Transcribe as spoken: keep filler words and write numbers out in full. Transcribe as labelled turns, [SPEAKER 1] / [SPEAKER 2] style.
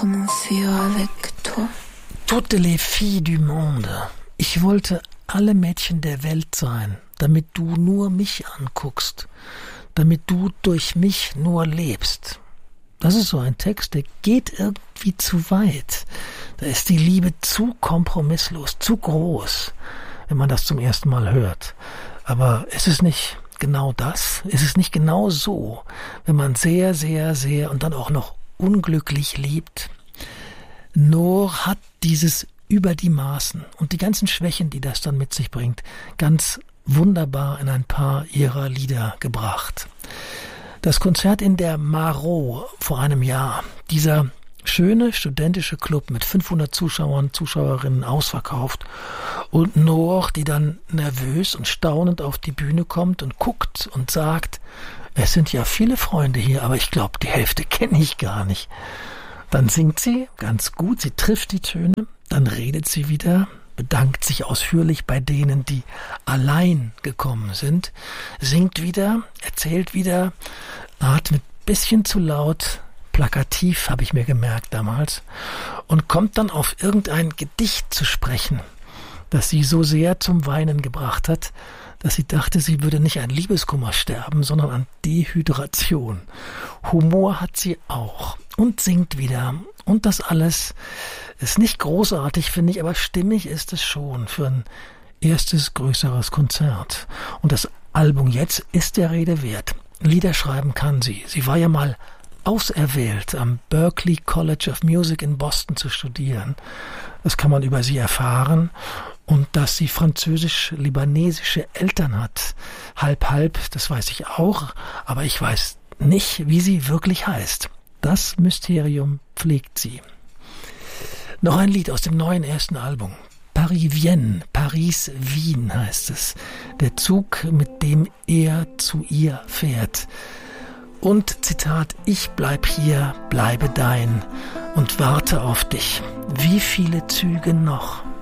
[SPEAKER 1] commencer avec toi.
[SPEAKER 2] Toutes les filles du monde. Ich wollte alle Mädchen der Welt sein, damit du nur mich anguckst, damit du durch mich nur lebst. Das ist so ein Text, der geht irgendwie zu weit. Da ist die Liebe zu kompromisslos, zu groß, wenn man das zum ersten Mal hört. Aber es ist nicht genau das, es ist nicht genau so, wenn man sehr, sehr, sehr und dann auch noch unglücklich liebt. Noor hat dieses über die Maßen und die ganzen Schwächen, die das dann mit sich bringt, ganz wunderbar in ein paar ihrer Lieder gebracht. Das Konzert in der Marot vor einem Jahr, dieser schöne studentische Club mit fünfhundert Zuschauern, Zuschauerinnen ausverkauft und Noor, die dann nervös und staunend auf die Bühne kommt und guckt und sagt, es sind ja viele Freunde hier, aber ich glaube, die Hälfte kenne ich gar nicht. Dann singt sie ganz gut, sie trifft die Töne, dann redet sie wieder, bedankt sich ausführlich bei denen, die allein gekommen sind, singt wieder, erzählt wieder, atmet bisschen zu laut, plakativ, habe ich mir gemerkt damals, und kommt dann auf irgendein Gedicht zu sprechen, das sie so sehr zum Weinen gebracht hat, dass sie dachte, sie würde nicht an Liebeskummer sterben, sondern an Dehydration. Humor hat sie auch und singt wieder. Und das alles ist nicht großartig, finde ich, aber stimmig ist es schon für ein erstes größeres Konzert. Und das Album jetzt ist der Rede wert. Lieder schreiben kann sie. Sie war ja mal auserwählt, am Berklee College of Music in Boston zu studieren. Das kann man über sie erfahren. Und dass sie französisch-libanesische Eltern hat, halb, halb, das weiß ich auch, aber ich weiß nicht, wie sie wirklich heißt. Das Mysterium pflegt sie. Noch ein Lied aus dem neuen ersten Album. Paris-Vienne, Paris-Wien heißt es. Der Zug, mit dem er zu ihr fährt. Und Zitat, ich bleib hier, bleibe dein und warte auf dich. Wie viele Züge noch?